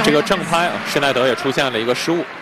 这个正拍啊，施耐德也出现了一个失误。